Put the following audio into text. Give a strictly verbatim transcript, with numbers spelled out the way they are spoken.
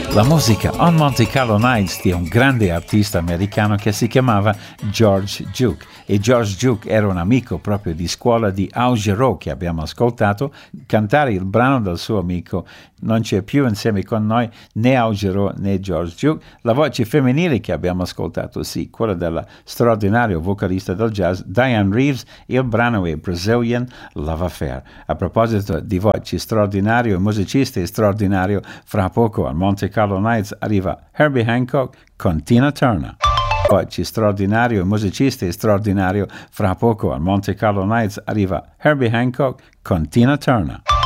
La musica on Monte Carlo Nights di un grande artista americano che si chiamava George Duke, e George Duke era un amico proprio di scuola di Augereau che abbiamo ascoltato cantare il brano del suo amico. Non c'è più insieme con noi né Augereau né George Duke. La voce femminile che abbiamo ascoltato, sì, quella della straordinario vocalista del jazz Diane Reeves. Il brano è Brazilian Love Affair. A proposito di voci straordinario e musicisti straordinario, fra poco al Monte Carlo Nights arriva Herbie Hancock con Tina Turner. Voci straordinario e musicisti straordinario, fra poco al Monte Carlo Nights arriva Herbie Hancock con Tina Turner.